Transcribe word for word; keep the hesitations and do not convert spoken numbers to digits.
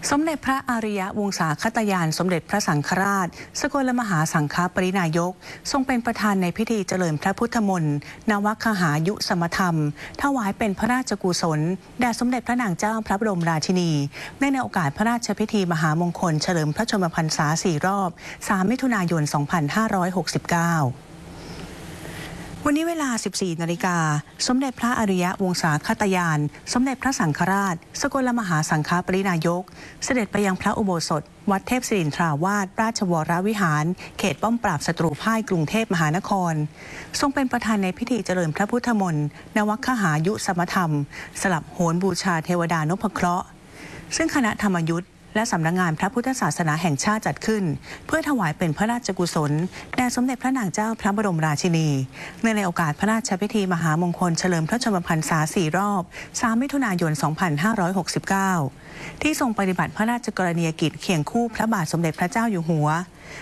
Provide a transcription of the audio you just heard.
สมเด็จพระอริยวงศาคตยานสมเด็จพระสังฆราชสกลมหาสังฆปรินายกทรงเป็นประธานในพิธีเจริญพระพุทธมนต์นวคหายุสมธรรมถวายเป็นพระราชกุศลแด่สมเด็จพระนางเจ้าพระบรมราชินีในโอกาสพระราชพิธีมหามงคลเฉลิมพระชนมพรรษาสี่รอบสามมิถุนายนสองพันห้าร้อยหกสิบเก้าวันนี้เวลา สิบสี่นาฬิกา สมเด็จพระอริยวงศาคตยานสมเด็จพระสังฆราชสกลมหาสังฆปรินายกเสด็จไปยังพระอุโบสถวัดเทพศิรินทราวาสราชวรวิหารเขตป้อมปราบศัตรูพ่ายกรุงเทพมหานครทรงเป็นประธานในพิธีเจริญพระพุทธมนต์นวคหายุสมธรรมสลับโหรบูชาเทวดานพเคราะห์ซึ่งคณะธรรมยุทธและสำนักงานพระพุทธศาสนาแห่งชาติจัดขึ้นเพื่อถวายเป็นพระราชกุศลแด่สมเด็จพระนางเจ้าพระบรมราชินีเนื่องในโอกาสพระราชพิธีมหามงคลเฉลิมพระชนมพรรษาสี่รอบสามมิถุนายนสองพันห้าร้อยหกสิบเก้าที่ทรงปฏิบัติพระราชกรณียกิจเคียงคู่พระบาทสมเด็จพระเจ้าอยู่หัว